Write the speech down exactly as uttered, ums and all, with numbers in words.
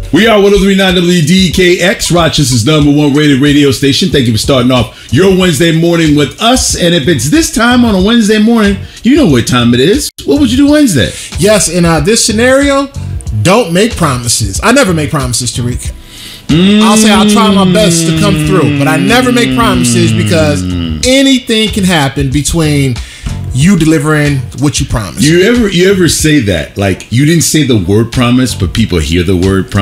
We are one oh three point nine W D K X, Rochester's number one rated radio station. Thank you for starting off your Wednesday morning with us. And if it's this time on a Wednesday morning, you know what time it is. What would you do Wednesday? Yes, in uh, this scenario, don't make promises. I never make promises, Tariq. Mm. I'll say I'll try my best to come through, but I never make promises because anything can happen between you delivering what you promised. You ever you ever say that? Like, you didn't say the word promise, but people hear the word promise.